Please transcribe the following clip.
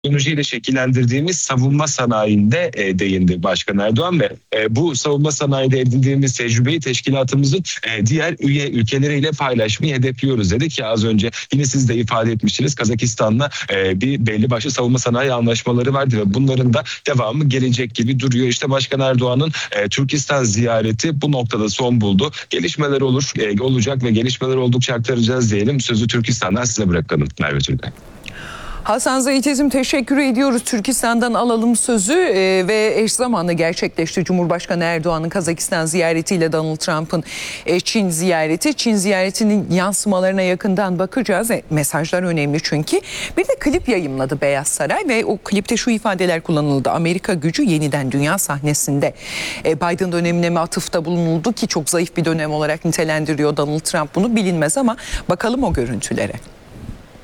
teknolojiyle şekillendirdiğimiz savunma sanayinde değindi Başkan Erdoğan ve bu savunma sanayide edindiğimiz tecrübeyi teşkilatımızın diğer üye ülkeleriyle paylaşmayı hedefliyoruz dedi ki az önce yine siz de ifade etmiştiniz, Kazakistan'la bir belli başlı savunma sanayi anlaşmaları vardı ve bunların da devamı gelecek gibi duruyor. İşte Başkan Erdoğan'ın Türkistan ziyareti bu noktada son buldu. Gelişmeler olacak ve gelişmeler oldukça aktaracağız diyelim. Sözü Türkistan'dan size bırakalım Merve Türkay. Hasan Zeytez'im teşekkür ediyoruz. Türkistan'dan alalım sözü ve eş zamanlı gerçekleşti Cumhurbaşkanı Erdoğan'ın Kazakistan ziyaretiyle Donald Trump'ın Çin ziyareti. Çin ziyaretinin yansımalarına yakından bakacağız. Mesajlar önemli çünkü. Bir de klip yayımladı Beyaz Saray ve o klipte şu ifadeler kullanıldı. Amerika gücü yeniden dünya sahnesinde. Biden dönemine mi atıfta bulunuldu ki çok zayıf bir dönem olarak nitelendiriyor Donald Trump, bunu bilinmez ama bakalım o görüntülere.